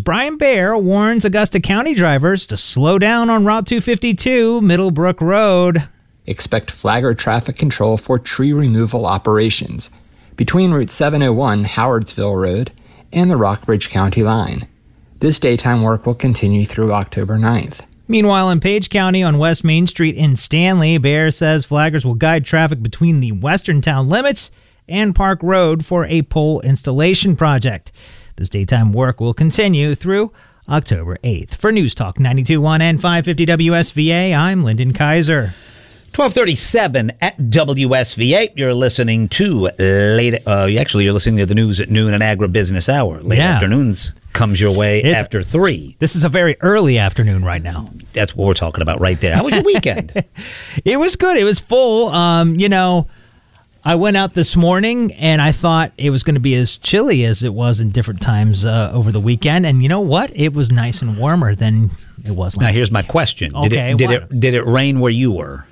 Brian Baer warns Augusta County drivers to slow down on Route 252, Middlebrook Road. Expect flagger traffic control for tree removal operations between Route 701, Howardsville Road, and the Rockbridge County line. This daytime work will continue through October 9th. Meanwhile, in Page County on West Main Street in Stanley, Baer says flaggers will guide traffic between the western town limits and Park Road for a pole installation project. This daytime work will continue through October 8th. For News Talk 92.1 and 550 WSVA, I'm Lyndon Kaiser. 12:37 at WSVA. You're listening to you're listening to the news at noon and Agribusiness Hour. Late afternoons comes your way after 3. This is a very early afternoon right now. That's what we're talking about right there. How was your weekend? It was good. It was full. I went out this morning and I thought it was going to be as chilly as it was in different times over the weekend. And you know what? It was nice and warmer than it was last Now, here's my question. Okay, did it rain where you were?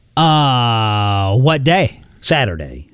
What day? Saturday.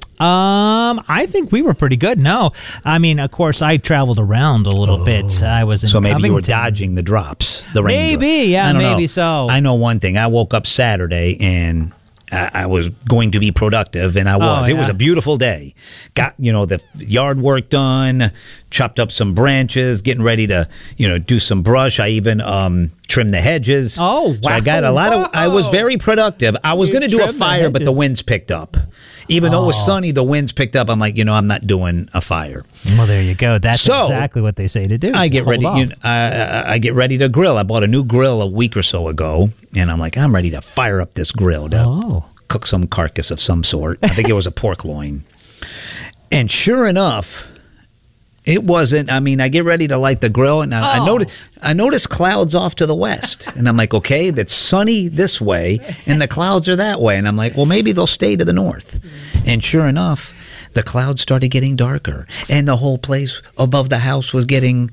I think we were pretty good. No, I mean, of course, I traveled around a little bit. I was in so maybe Covington. you were dodging the drops, the rain. Maybe, yeah, maybe so. I know one thing. I woke up Saturday and I was going to be productive, and I was. It was a beautiful day. Got the yard work done, chopped up some branches, getting ready to do some brush. I even trimmed the hedges. Oh, wow! So I got a lot of. I was very productive. I was going to do a fire, but the winds picked up. Even though it was sunny, the winds picked up. I'm like, I'm not doing a fire. Well, there you go. That's exactly what they say to do. I get ready. I get ready to grill. I bought a new grill a week or so ago, and I'm like, I'm ready to fire up this grill to cook some carcass of some sort. I think it was a pork loin. And sure enough, it wasn't. I mean, I get ready to light the grill, and I noticed clouds off to the west. And I'm like, okay, that's sunny this way, and the clouds are that way. And I'm like, well, maybe they'll stay to the north. And sure enough, the clouds started getting darker, and the whole place above the house was getting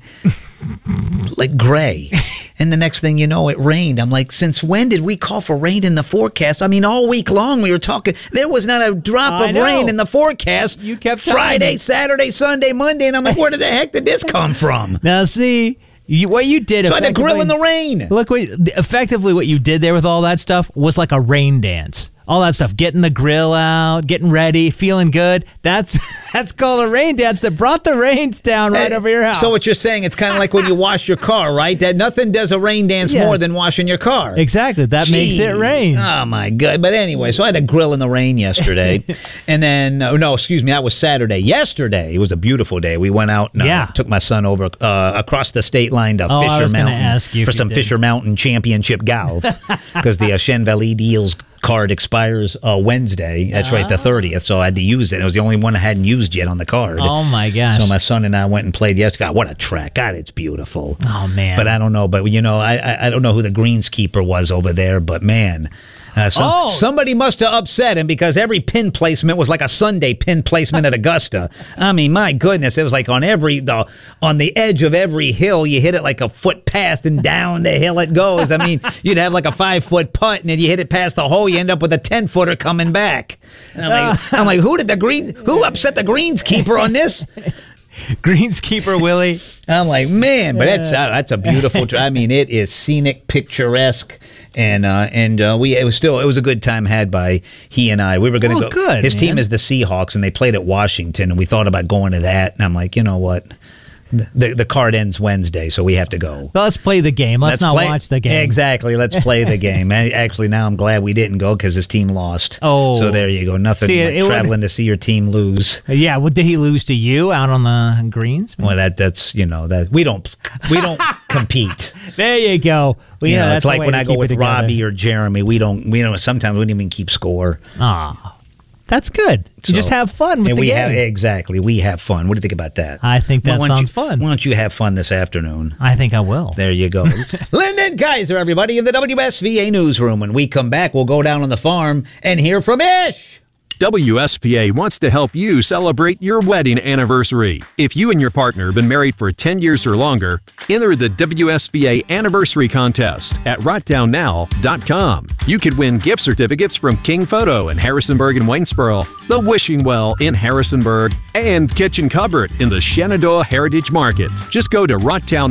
like gray. And the next thing you know, it rained. I'm like, since when did we call for rain in the forecast? I mean, all week long we were talking. There was not a drop of rain in the forecast. You kept Friday, Saturday, Sunday, Monday, and I'm like, where the heck did this come from? Now, see, what you did. So I had to grill in the rain. Look, effectively, what you did there with all that stuff was like a rain dance. All that stuff, getting the grill out, getting ready, feeling good. That's called a rain dance that brought the rains down right over your house. So what you're saying, it's kind of like when you wash your car, right? That nothing does a rain dance more than washing your car. Exactly. That makes it rain. Oh, my God. But anyway, so I had to grill in the rain yesterday. And then, that was Saturday. Yesterday, it was a beautiful day. We went out and took my son over across the state line to Fisher Mountain for some Fisher Mountain Championship golf because the Shen Valley Deals card expires Wednesday. That's right, the 30th. So I had to use it. It was the only one I hadn't used yet on the card. Oh, my gosh. So my son and I went and played yesterday. God, what a track. God, it's beautiful. Oh, man. But I don't know. But, I don't know who the greenskeeper was over there. But, man, somebody must have upset him because every pin placement was like a Sunday pin placement at Augusta. I mean, my goodness. It was like on the edge of every hill, you hit it like a foot past and down the hill it goes. I mean, you'd have like a 5-foot putt and then you hit it past the hole, you end up with a 10-footer coming back. And I'm like, who upset the greenskeeper on this? Greenskeeper Willie. I'm like, man, but that's a beautiful. I mean, it is scenic, picturesque, and it was a good time had by he and I. We were going to go. Good, his team is the Seahawks, and they played at Washington, and we thought about going to that. And I'm like, you know what? The card ends Wednesday, so we have to go. Well, let's play the game. Let's not watch the game. Exactly. Let's play the game. And actually, now I'm glad we didn't go because his team lost. Oh. So there you go. Nothing like traveling to see your team lose. Yeah. Well, did he lose to you out on the greens? Well, that's that we don't compete. There you go. Well, it's like when I go with Robbie or Jeremy. We don't. Sometimes we don't even keep score. Ah. That's good. You just have fun with the game. Exactly. We have fun. What do you think about that? I think that sounds fun. Why don't you have fun this afternoon? I think I will. There you go. Lyndon Kaiser, everybody, in the WSVA newsroom. When we come back, we'll go down on the farm and hear from Ish. WSVA wants to help you celebrate your wedding anniversary. If you and your partner have been married for 10 years or longer, enter the WSVA Anniversary Contest at writedownnow.com. You could win gift certificates from King Photo in Harrisonburg and Waynesboro, the Wishing Well in Harrisonburg, and Kitchen Cupboard in the Shenandoah Heritage Market. Just go to